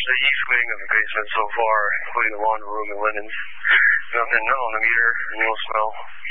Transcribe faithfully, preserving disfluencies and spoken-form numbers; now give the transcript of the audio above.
the east wing of the basement so far, including the laundry room and linens. Nothing on the meter, no smell.